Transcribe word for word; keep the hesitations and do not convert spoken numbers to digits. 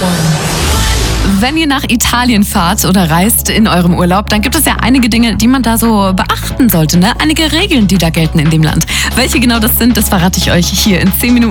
Wenn ihr nach Italien fahrt oder reist in eurem Urlaub, dann gibt es ja einige Dinge, die man da so beachten sollte, ne? Einige Regeln, die da gelten in dem Land. Welche genau das sind, das verrate ich euch hier in zehn Minuten.